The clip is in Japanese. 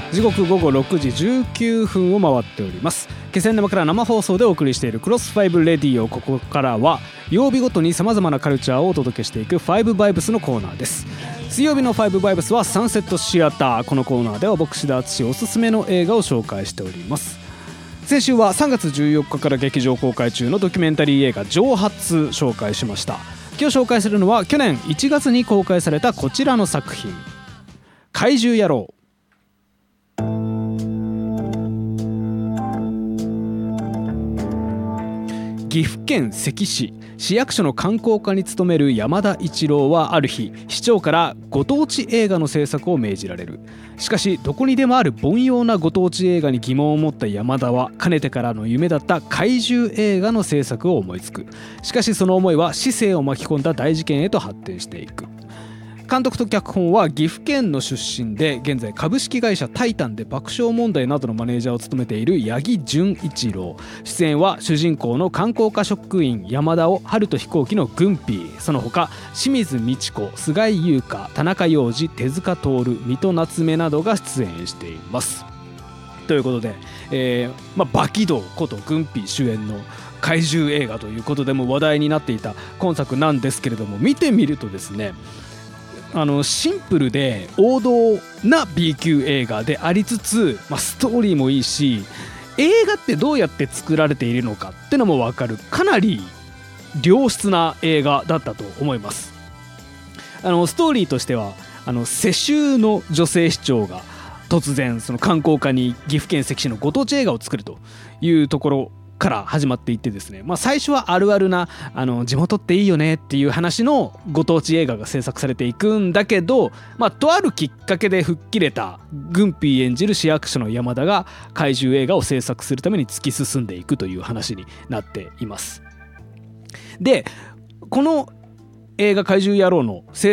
時刻午後6時19分を回っております。気仙沼から生放送でお送りしているクロス5レディオ。ここからは曜日ごとに様々なカルチャーをお届けしていく5バイブスのコーナーです。水曜日の5バイブスはサンセットシアター。このコーナーでは僕志田敦おすすめの映画を紹介しております。先週は3月14日から劇場公開中のドキュメンタリー映画蒸発紹介しました。今日紹介するのは去年1月に公開されたこちらの作品、怪獣野郎。岐阜県関市市役所の観光課に勤める山田一郎はある日、市長からご当地映画の制作を命じられる。しかしどこにでもある凡庸なご当地映画に疑問を持った山田は、かねてからの夢だった怪獣映画の制作を思いつく。しかしその思いは市政を巻き込んだ大事件へと発展していく。監督と脚本は岐阜県の出身で、現在株式会社タイタンで爆笑問題などのマネージャーを務めている八木純一郎。出演は主人公の観光課職員山田を春と飛行機のグンピー、その他清水美智子、菅井優香、田中要次、手塚徹、水戸夏目などが出演しています。ということで、バキドーことグンピー主演の怪獣映画ということでも話題になっていた今作なんですけれども、見てみるとですね、シンプルで王道な B 級映画でありつつ、ストーリーもいいし、映画ってどうやって作られているのかってのも分かる、かなり良質な映画だったと思います。ストーリーとしては世襲の女性市長が突然その観光課に岐阜県関市のご当地映画を作るというところから始まっていってですね、最初はあるあるな地元っていいよねっていう話のご当地映画が制作されていくんだけど、とあるきっかけで吹っ切れたグンピー演じる市役所の山田が怪獣映画を制作するために突き進んでいくという話になっています。で、この映画怪獣野郎の制